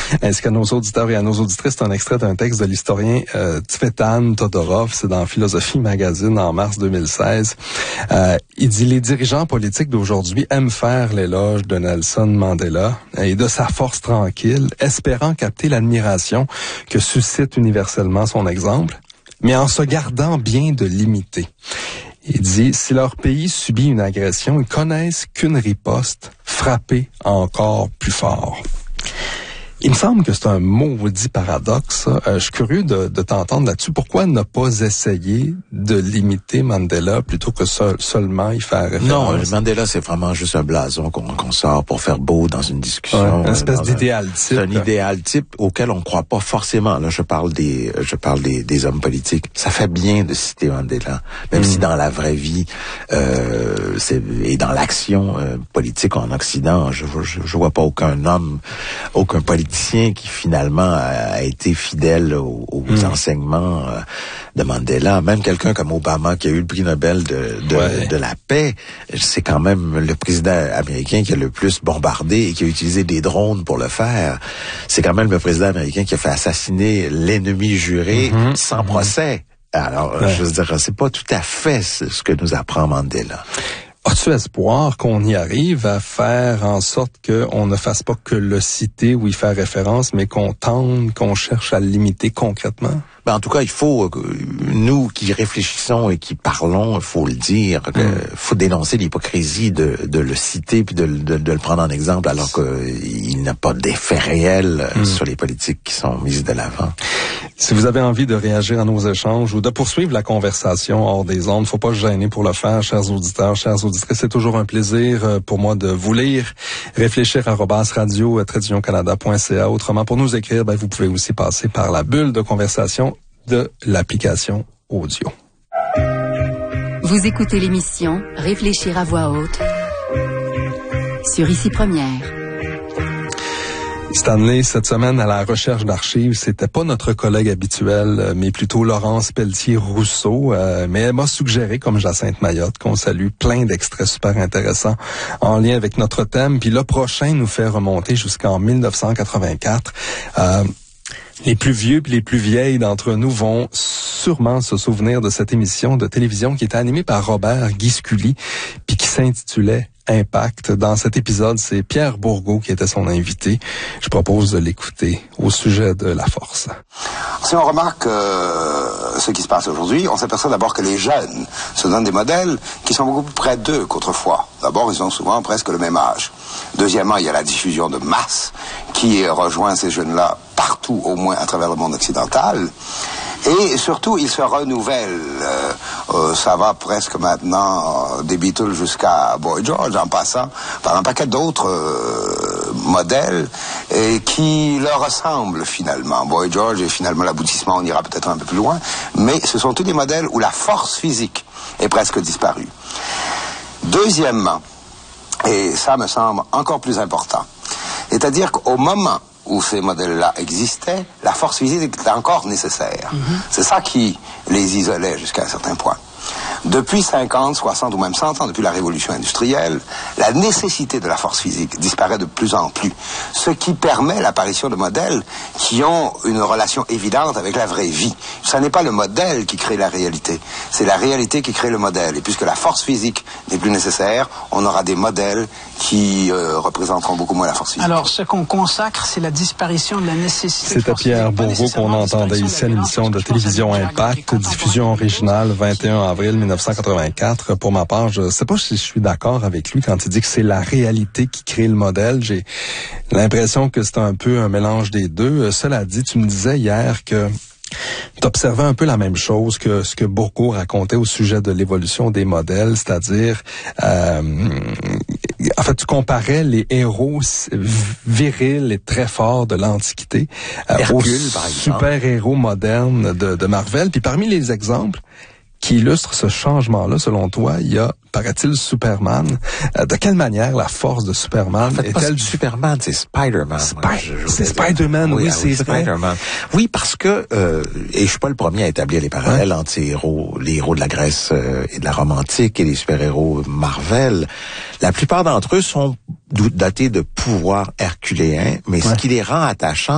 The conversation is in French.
Ainsi qu'à nos auditeurs et à nos auditrices, c'est un extrait d'un texte de l'historien Tsvetan Todorov, c'est dans Philosophie Magazine en mars 2016. Il dit « Les dirigeants politiques d'aujourd'hui aiment faire l'éloge de Nelson Mandela et de sa force tranquille, espérant capter l'admiration que suscite universellement son exemple, mais en se gardant bien de l'imiter. » Il dit, si leur pays subit une agression, ils connaissent qu'une riposte, frapper encore plus fort. Il me semble que c'est un maudit paradoxe. Je suis curieux de t'entendre là-dessus. Pourquoi ne pas essayer de limiter Mandela plutôt que seulement y faire référence? Non, Mandela, c'est vraiment juste un blason qu'on sort pour faire beau dans une discussion. Ouais, une espèce d'idéal type. C'est un idéal type auquel on ne croit pas forcément. Là, je parle des hommes politiques. Ça fait bien de citer Mandela, même si dans la vraie vie et dans l'action politique en Occident, je vois pas aucun homme, aucun politique qui finalement a été fidèle aux enseignements de Mandela. Même quelqu'un comme Obama qui a eu le prix Nobel de la paix, c'est quand même le président américain qui a le plus bombardé et qui a utilisé des drones pour le faire. C'est quand même le président américain qui a fait assassiner l'ennemi juré sans procès. Alors, je veux dire, c'est pas tout à fait ce que nous apprend Mandela. As-tu espoir qu'on y arrive à faire en sorte qu'on ne fasse pas que le citer ou y faire référence, mais qu'on tente, qu'on cherche à le limiter concrètement? Ben, en tout cas, il faut, nous qui réfléchissons et qui parlons, il faut le dire, faut dénoncer l'hypocrisie de le citer puis de le prendre en exemple alors qu'il n'a pas d'effet réel sur les politiques qui sont mises de l'avant. Si vous avez envie de réagir à nos échanges ou de poursuivre la conversation hors des ondes, faut pas se gêner pour le faire, chers auditeurs, chères auditrices. C'est toujours un plaisir pour moi de vous lire. réfléchir@radio-canada.ca. Autrement, pour nous écrire, vous pouvez aussi passer par la bulle de conversation de l'application audio. Vous écoutez l'émission Réfléchir à voix haute sur Ici Première. Stanley, cette semaine, à la recherche d'archives, c'était pas notre collègue habituel, mais plutôt Laurence Pelletier-Rousseau. Mais elle m'a suggéré, comme Jacinthe Mayotte, qu'on salue plein d'extraits super intéressants en lien avec notre thème. Puis le prochain nous fait remonter jusqu'en 1984. Les plus vieux et les plus vieilles d'entre nous vont sûrement se souvenir de cette émission de télévision qui était animée par Robert Guisculi, puis qui s'intitulait Impact. Dans cet épisode, c'est Pierre Bourgault qui était son invité. Je propose de l'écouter au sujet de la force. Si on remarque ce qui se passe aujourd'hui, on s'aperçoit d'abord que les jeunes se donnent des modèles qui sont beaucoup plus près d'eux qu'autrefois. D'abord, ils ont souvent presque le même âge. Deuxièmement, il y a la diffusion de masse qui rejoint ces jeunes-là partout, au moins à travers le monde occidental. Et surtout, ils se renouvellent. Ça va presque maintenant des Beatles jusqu'à Boy George, en passant par un paquet d'autres modèles qui leur ressemblent finalement. Boy George est finalement l'aboutissement, on ira peut-être un peu plus loin, mais ce sont tous des modèles où la force physique est presque disparue. Deuxièmement, et ça me semble encore plus important, c'est-à-dire qu'au moment où ces modèles-là existaient, la force physique était encore nécessaire. C'est ça qui les isolait jusqu'à un certain point. Depuis 50, 60 ou même 100 ans, depuis la révolution industrielle, la nécessité de la force physique disparaît de plus en plus, ce qui permet l'apparition de modèles qui ont une relation évidente avec la vraie vie. Ce n'est pas le modèle qui crée la réalité, c'est la réalité qui crée le modèle. Et puisque la force physique n'est plus nécessaire, on aura des modèles qui représenteront beaucoup moins la force physique. Alors, ce qu'on consacre, c'est la disparition de la nécessité. C'était Pierre Bourgault qu'on entendait ici à l'émission de télévision Impact, diffusion originale 21 avril 1984. Pour ma part, je sais pas si je suis d'accord avec lui quand il dit que c'est la réalité qui crée le modèle. J'ai l'impression que c'est un peu un mélange des deux. Cela dit, tu me disais hier que t'observais un peu la même chose que ce que Bourgault racontait au sujet de l'évolution des modèles, c'est-à-dire en fait, tu comparais les héros virils et très forts de l'Antiquité aux super-héros modernes de Marvel. Puis parmi les exemples qui illustrent ce changement-là, selon toi, il y a, paraît-il, Superman. De quelle manière la force de Superman est-elle... Superman, c'est Spider-Man. C'est Spider-Man, oui, c'est vrai. Spider-Man. Oui, parce que, et je suis pas le premier à établir les parallèles entre les héros de la Grèce et de la Rome antique et les super-héros Marvel. La plupart d'entre eux sont dotés de pouvoirs herculéens, mais ce qui les rend attachants,